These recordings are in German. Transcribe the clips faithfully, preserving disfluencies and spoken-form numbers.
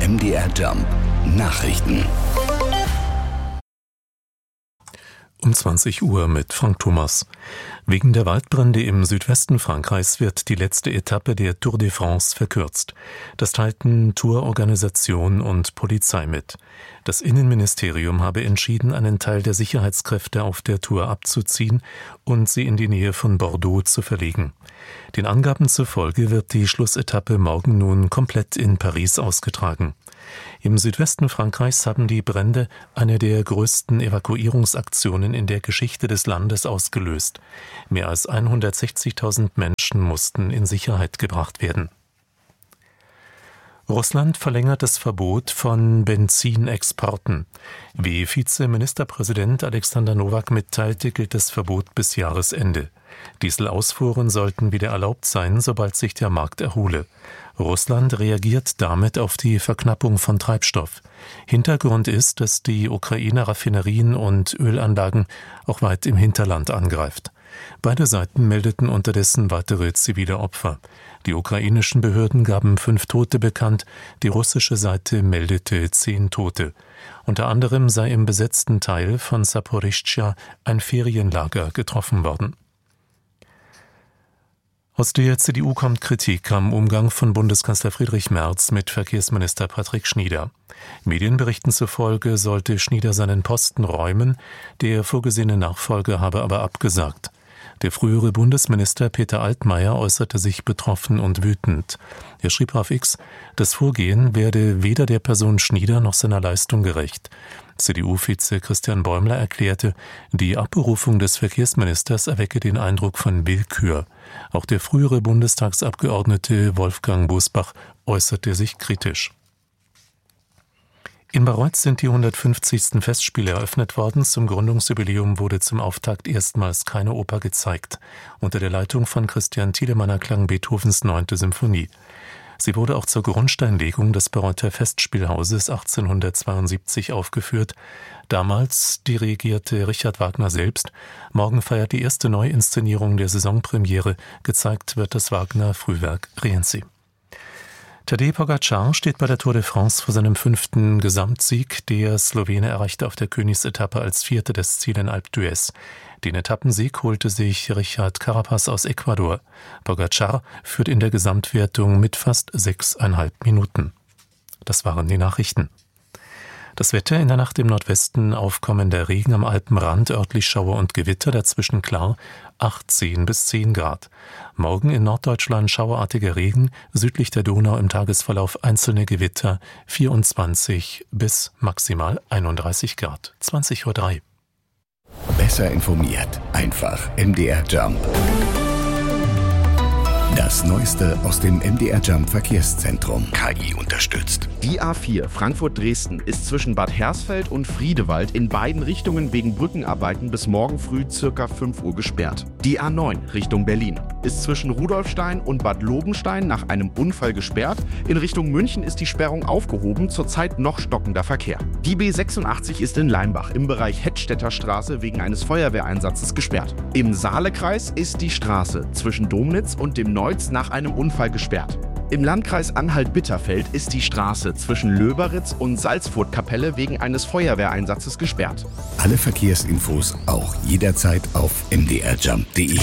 M D R Jump Nachrichten. Um zwanzig Uhr mit Frank Thomas. Wegen der Waldbrände im Südwesten Frankreichs wird die letzte Etappe der Tour de France verkürzt. Das teilten Tourorganisation und Polizei mit. Das Innenministerium habe entschieden, einen Teil der Sicherheitskräfte auf der Tour abzuziehen und sie in die Nähe von Bordeaux zu verlegen. Den Angaben zufolge wird die Schlussetappe morgen nun komplett in Paris ausgetragen. Im Südwesten Frankreichs haben die Brände eine der größten Evakuierungsaktionen in der Geschichte des Landes ausgelöst. Mehr als hundertsechzigtausend Menschen mussten in Sicherheit gebracht werden. Russland verlängert das Verbot von Benzinexporten. Wie Vizeministerpräsident Alexander Nowak mitteilte, gilt das Verbot bis Jahresende. Dieselausfuhren sollten wieder erlaubt sein, sobald sich der Markt erhole. Russland reagiert damit auf die Verknappung von Treibstoff. Hintergrund ist, dass die Ukraine Raffinerien und Ölanlagen auch weit im Hinterland angreift. Beide Seiten meldeten unterdessen weitere zivile Opfer. Die ukrainischen Behörden gaben fünf Tote bekannt, die russische Seite meldete zehn Tote. Unter anderem sei im besetzten Teil von Saporischschja ein Ferienlager getroffen worden. Aus der C D U kommt Kritik am Umgang von Bundeskanzler Friedrich Merz mit Verkehrsminister Patrick Schnieder. Medienberichten zufolge sollte Schnieder seinen Posten räumen, der vorgesehene Nachfolger habe aber abgesagt. Der frühere Bundesminister Peter Altmaier äußerte sich betroffen und wütend. Er schrieb auf X, das Vorgehen werde weder der Person Schnieder noch seiner Leistung gerecht. C D U-Vize Christian Bäumler erklärte, die Abberufung des Verkehrsministers erwecke den Eindruck von Willkür. Auch der frühere Bundestagsabgeordnete Wolfgang Bosbach äußerte sich kritisch. In Bayreuth sind die hundertfünfzigsten Festspiele eröffnet worden. Zum Gründungsjubiläum wurde zum Auftakt erstmals keine Oper gezeigt. Unter der Leitung von Christian Thielemann erklang Beethovens neunte Symphonie. Sie wurde auch zur Grundsteinlegung des Bayreuther Festspielhauses achtzehnhundertzweiundsiebzig aufgeführt. Damals dirigierte Richard Wagner selbst. Morgen feiert die erste Neuinszenierung der Saisonpremiere. Gezeigt wird das Wagner-Frühwerk Rienzi. Tadej Pogačar steht bei der Tour de France vor seinem fünften Gesamtsieg. Der Slowene erreichte auf der Königsetappe als Vierter das Ziel in Alpe d'Huez. Den Etappensieg holte sich Richard Carapaz aus Ecuador. Pogačar führt in der Gesamtwertung mit fast sechseinhalb Minuten. Das waren die Nachrichten. Das Wetter: in der Nacht im Nordwesten aufkommender Regen, am Alpenrand örtlich Schauer und Gewitter, dazwischen klar, achtzehn bis zehn Grad. Morgen in Norddeutschland schauerartiger Regen, südlich der Donau im Tagesverlauf einzelne Gewitter, vierundzwanzig bis maximal einunddreißig Grad. zwanzig Uhr drei. Besser informiert, einfach M D R Jump. Das Neueste aus dem M D R Jump Verkehrszentrum. K I unterstützt. Die A vier Frankfurt-Dresden ist zwischen Bad Hersfeld und Friedewald in beiden Richtungen wegen Brückenarbeiten bis morgen früh ca. fünf Uhr gesperrt. Die A neun Richtung Berlin ist zwischen Rudolfstein und Bad Lobenstein nach einem Unfall gesperrt. In Richtung München ist die Sperrung aufgehoben, zurzeit noch stockender Verkehr. Die B sechsundachtzig ist in Leimbach im Bereich Hettstädter Straße wegen eines Feuerwehreinsatzes gesperrt. Im Saalekreis ist die Straße zwischen Domnitz und dem Neuz nach einem Unfall gesperrt. Im Landkreis Anhalt-Bitterfeld ist die Straße zwischen Löberitz und Salzfurtkapelle wegen eines Feuerwehreinsatzes gesperrt. Alle Verkehrsinfos auch jederzeit auf m d r jump punkt d e.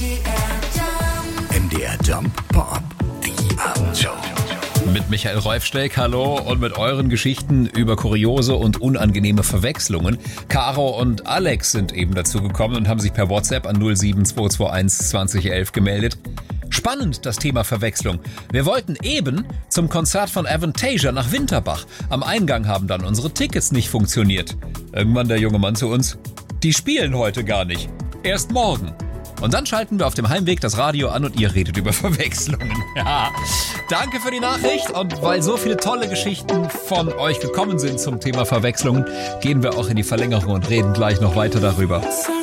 M D R Jump Pop, die Abendshow. Mit Michael Reufsteck, hallo, und mit euren Geschichten über kuriose und unangenehme Verwechslungen. Caro und Alex sind eben dazu gekommen und haben sich per WhatsApp an null sieben zwei zwei eins zwanzig elf gemeldet. Spannend, das Thema Verwechslung. Wir wollten eben zum Konzert von Avantasia nach Winterbach. Am Eingang haben dann unsere Tickets nicht funktioniert. Irgendwann der junge Mann zu uns: Die spielen heute gar nicht. Erst morgen. Und dann schalten wir auf dem Heimweg das Radio an und ihr redet über Verwechslungen. Ja. Danke für die Nachricht, und weil so viele tolle Geschichten von euch gekommen sind zum Thema Verwechslungen, gehen wir auch in die Verlängerung und reden gleich noch weiter darüber.